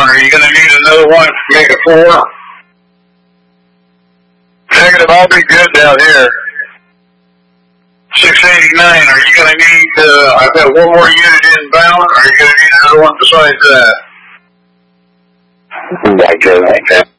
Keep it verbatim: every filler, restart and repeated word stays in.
Are you going to need another one to make a four? Negative, I'll be good down here. six eighty-nine, are you going to need, uh, I've got one more unit inbound, or are you going to need another one besides that? Like that, like that.